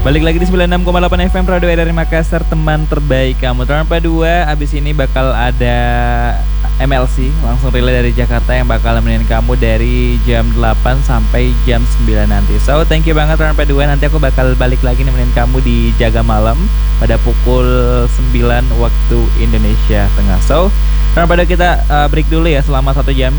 Balik lagi di 96,8 FM Radio dari Makassar, teman terbaik kamu. Tanpa dua, abis ini bakal ada MLC langsung relay dari Jakarta yang bakal nemenin kamu dari jam 8 sampai jam 9 nanti. So thank you banget tanpa dua. Nanti aku bakal balik lagi nemenin kamu di Jaga Malam pada pukul 9 waktu Indonesia Tengah. So tanpa dua kita break dulu ya selama 1 jam.